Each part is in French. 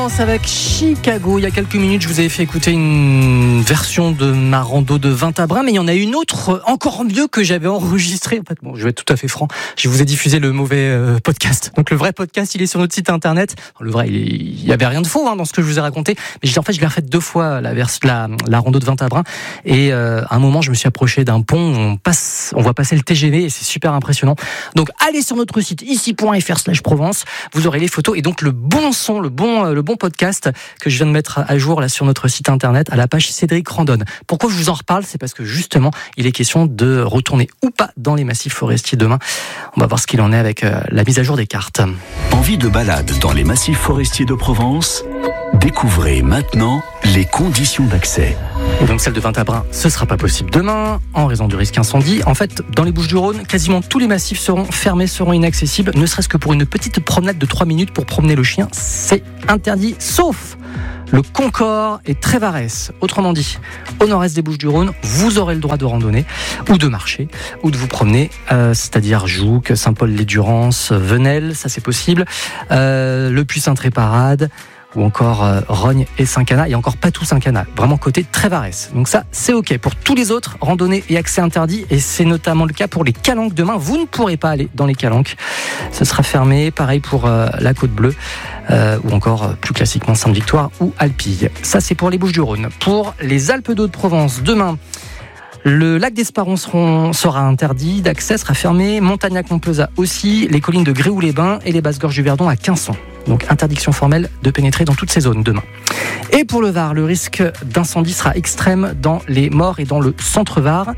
Avec Chicago, il y a quelques minutes, je vous avais fait écouter une version de ma rando de Vintabrin, mais il y en a une autre encore mieux que j'avais enregistrée. En fait, bon, je vais être tout à fait franc, je vous ai diffusé le mauvais podcast. Donc le vrai podcast, il est sur notre site internet. Le vrai, il y avait rien de faux dans ce que je vous ai raconté, mais je l'ai refait 2 fois la rando de Vintabrin. Et à un moment, je me suis approché d'un pont. On voit passer le TGV et c'est super impressionnant. Donc allez sur notre site ici.fr/Provence, vous aurez les photos et donc le bon son, le bon podcast que je viens de mettre à jour là sur notre site internet à la page Cédric Randonne. Pourquoi je vous en reparle ? C'est parce que justement, il est question de retourner ou pas dans les massifs forestiers demain. On va voir ce qu'il en est avec la mise à jour des cartes. Envie de balade dans les massifs forestiers de Provence ? Découvrez maintenant les conditions d'accès. Et donc celle de Vintabrin, ce sera pas possible demain en raison du risque incendie. En fait, dans les Bouches-du-Rhône, quasiment tous les massifs seront fermés, seront inaccessibles, ne serait-ce que pour une petite promenade de 3 minutes pour promener le chien. C'est interdit, sauf le Concors et Trévarès. Autrement dit, au nord-est des Bouches-du-Rhône, vous aurez le droit de randonner ou de marcher ou de vous promener, c'est-à-dire Jouques, Saint-Paul-les-Durances, Venelle, ça c'est possible, le Puy-Saint-Tréparade, ou encore Rognes et Saint-Cana, et encore pas tout Saint-Cana, vraiment côté Trévarès. Donc ça, c'est ok. Pour tous les autres, randonnée et accès interdit, et c'est notamment le cas pour les Calanques demain. Vous ne pourrez pas aller dans les Calanques. Ce sera fermé, pareil pour la Côte-Bleue, ou encore plus classiquement Sainte-Victoire ou Alpille. Ça, c'est pour les Bouches-du-Rhône. Pour les Alpes-de-Haute-Provence, demain, le lac d'Esparon sera interdit, d'accès sera fermé, Montagnac-Montpezat aussi, les collines de Gréoux-les-Bains et les basses-gorges du Verdon à Quinçon. Donc interdiction formelle de pénétrer dans toutes ces zones demain. Et pour le Var, le risque d'incendie sera extrême dans les Maures et dans le centre-Var.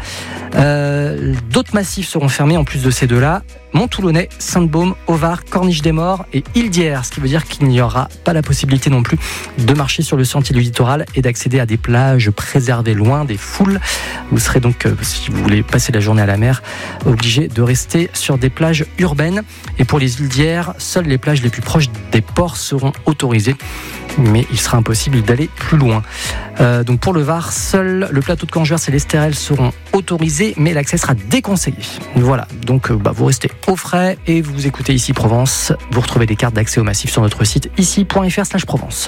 D'autres massifs seront fermés en plus de ces deux-là. Monttoulonnais, Sainte-Baume, Auvar, Corniche-des-Morts et Île-d'Hier, ce qui veut dire qu'il n'y aura pas la possibilité non plus de marcher sur le sentier du littoral et d'accéder à des plages préservées loin des foules. Vous serez donc, si vous voulez passer la journée à la mer, obligé de rester sur des plages urbaines. Et pour les îles d'Hier, seules les plages les plus proches des ports seront autorisées, mais il sera impossible d'aller plus loin. Donc pour le Var, seul le plateau de Canjuers et l'Estérel seront autorisés, mais l'accès sera déconseillé. Voilà, donc vous restez au frais et vous écoutez Ici Provence. Vous retrouvez les cartes d'accès au massif sur notre site ici.fr/Provence.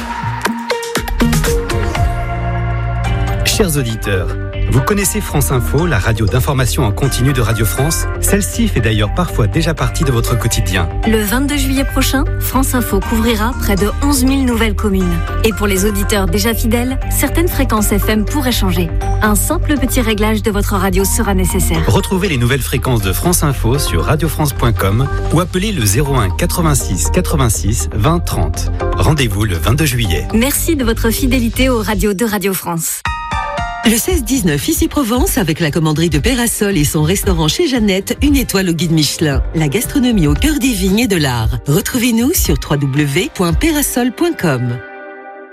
Chers auditeurs, vous connaissez France Info, la radio d'information en continu de Radio France ? Celle-ci fait d'ailleurs parfois déjà partie de votre quotidien. Le 22 juillet prochain, France Info couvrira près de 11 000 nouvelles communes. Et pour les auditeurs déjà fidèles, certaines fréquences FM pourraient changer. Un simple petit réglage de votre radio sera nécessaire. Retrouvez les nouvelles fréquences de France Info sur radiofrance.com ou appelez le 01 86 86 20 30. Rendez-vous le 22 juillet. Merci de votre fidélité aux radios de Radio France. Le 16-19 Ici Provence avec la commanderie de Pérasol et son restaurant chez Jeannette, 1 étoile au guide Michelin. La gastronomie au cœur des vignes et de l'art. Retrouvez-nous sur www.perasol.com.